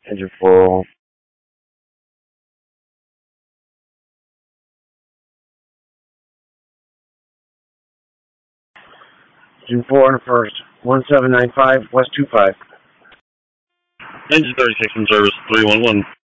Engine 4. Engine 4 on the first. 1795, West 25. Engine 36 in service, 311.